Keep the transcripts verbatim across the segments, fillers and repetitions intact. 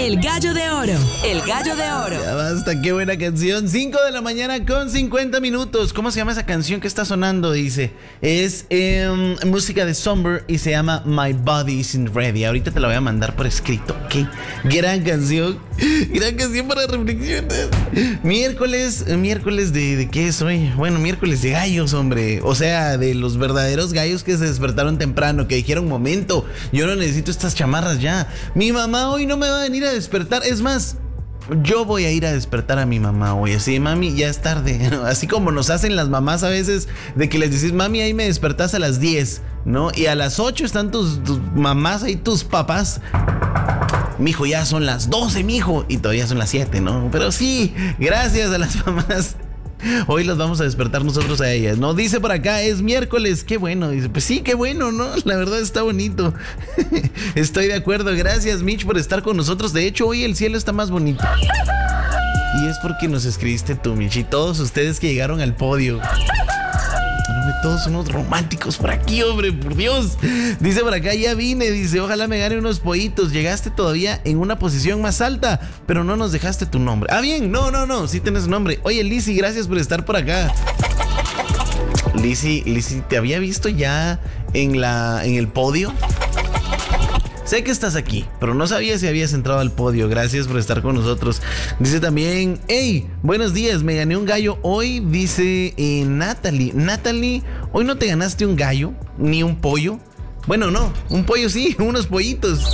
El Gallo de Oro. El Gallo de Oro. Ya basta, qué buena canción. cinco de la mañana con cincuenta minutos. ¿Cómo se llama esa canción que está sonando? Dice, es eh, música de Somber y se llama My Body Isn't Ready. Ahorita te la voy a mandar por escrito, ¿ok? Gran canción. Gran canción para reflexiones. Miércoles, miércoles de, ¿de qué es hoy? Bueno, miércoles de gallos, hombre. O sea, de los verdaderos gallos que se despertaron temprano, que dijeron, momento, yo no necesito estas chamarras ya. Mi mamá hoy no me va a venir a despertar. Es más, yo voy a ir a despertar a mi mamá hoy. Así, mami, ya es tarde. Así como nos hacen las mamás a veces, de que les decís, mami, ahí me despertás a las diez, ¿no? Y a las ocho están tus, tus mamás ahí, tus papás. Mijo, ya son las doce, mijo. Y todavía son las siete, ¿no? Pero sí, gracias a las mamás. Hoy los vamos a despertar nosotros a ellas, ¿no? Dice por acá, es miércoles, qué bueno. Dice, pues sí, qué bueno, ¿no? La verdad está bonito. Estoy de acuerdo, gracias Mitch por estar con nosotros. De hecho, hoy el cielo está más bonito. Y es porque nos escribiste tú, Mitch, y todos ustedes que llegaron al podio. Todos unos románticos por aquí, hombre, por Dios. Dice por acá, ya vine, dice, ojalá me gane unos pollitos. Llegaste todavía en una posición más alta, pero no nos dejaste tu nombre. Ah, bien, no, no, no, sí tienes nombre. Oye, Lizzy, gracias por estar por acá. Lizzy, Lizzy, te había visto ya en la, en el podio. Sé que estás aquí, pero no sabía si habías entrado al podio. Gracias por estar con nosotros. Dice también, hey, buenos días, me gané un gallo hoy. Dice eh, Natalie, Natalie, hoy no te ganaste un gallo, ni un pollo. Bueno, no, un pollo sí, unos pollitos.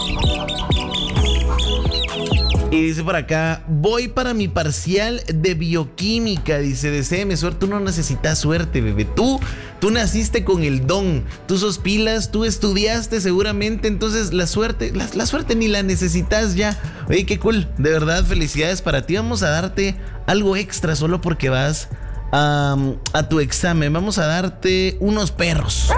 Y dice por acá, voy para mi parcial de bioquímica. Dice, deséeme suerte. Tú no necesitas suerte, bebé. Tú, tú naciste con el don. Tú sos pilas, tú estudiaste seguramente. Entonces la suerte, la, la suerte ni la necesitas ya. Oye, qué cool. De verdad, felicidades para ti. Vamos a darte algo extra solo porque vas a, a tu examen. Vamos a darte unos perros.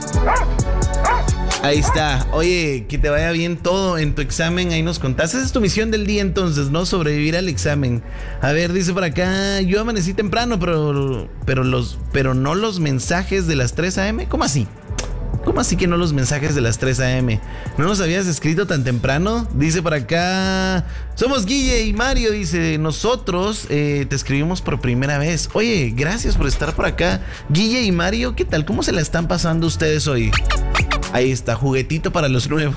Ahí está. Oye, que te vaya bien todo en tu examen. Ahí nos contás. Esa es tu misión del día entonces, ¿no? Sobrevivir al examen. A ver, dice por acá, yo amanecí temprano, pero pero los pero no los mensajes de las tres a eme. ¿Cómo así? ¿Cómo así que no los mensajes de las tres a eme? ¿No nos habías escrito tan temprano? Dice por acá, somos Guille y Mario. Dice, nosotros eh, te escribimos por primera vez. Oye, gracias por estar por acá. Guille y Mario, ¿qué tal? ¿Cómo se la están pasando ustedes hoy? Ahí está, juguetito para los nuevos.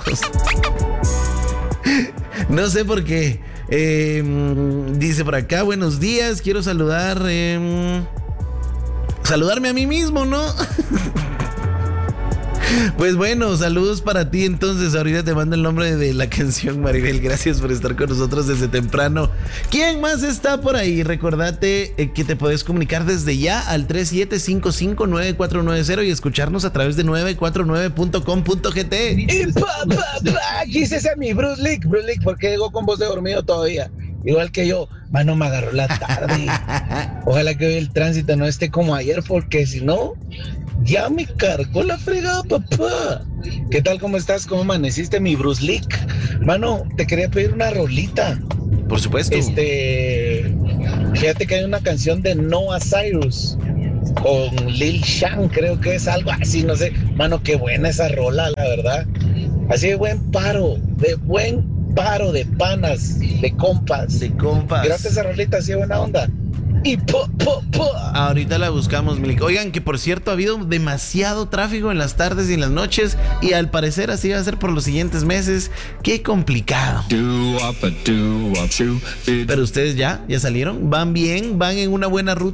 No sé por qué. Eh, dice por acá, buenos días, quiero saludar... Eh, saludarme a mí mismo, ¿no? Pues bueno, saludos para ti entonces. Ahorita te mando el nombre de la canción, Maribel. Gracias por estar con nosotros desde temprano. ¿Quién más está por ahí? Recordate eh, que te puedes comunicar desde ya al tres siete cinco cinco nueve cuatro nueve cero y escucharnos a través de nueve cuatro nueve punto com punto ge te. Y pa, pa, pa, aquí ese es mi Bruce Lee. Bruce Lee, ¿por qué llegó con voz de dormido todavía? Igual que yo, mano, me agarró la tarde. Ojalá que hoy el tránsito no esté como ayer, porque si no, ya me cargó la fregada, papá. ¿Qué tal? ¿Cómo estás? ¿Cómo amaneciste, mi Bruce Lee? Mano, te quería pedir una rolita. Por supuesto. Este, fíjate que hay una canción de Noah Cyrus con Lil Shan, creo que es algo así, no sé. Mano, qué buena esa rola, la verdad. Así de buen paro, de buen paro de panas, de compas. De compas. Gracias a esa rolita, así de buena onda. Y po, po, po. Ahorita la buscamos, Milik. Oigan, que por cierto ha habido demasiado tráfico en las tardes y en las noches, y al parecer así va a ser por los siguientes meses. Qué complicado. Pero ustedes ya, ya salieron, van bien, van en una buena ruta.